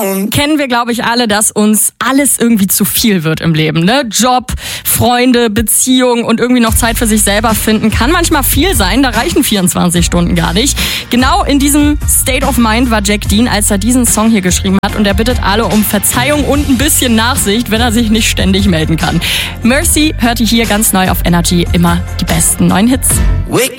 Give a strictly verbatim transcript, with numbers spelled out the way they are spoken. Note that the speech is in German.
down. Kennen wir, glaube ich, alle, dass uns alles irgendwie zu viel wird im Leben, ne? Job, Freunde, Beziehung und irgendwie noch Zeit für sich selber finden kann manchmal viel sein, da reichen vierundzwanzig Stunden gar nicht. Genau in diesem State of Mind war Jack Dean, als er diesen Song hier geschrieben hat, und er bittet alle um Verzeihung und ein bisschen Nachsicht, wenn er sich nicht ständig melden kann. Mercy hört ihr hier ganz neu auf Energy, immer die besten neuen Hits. Waking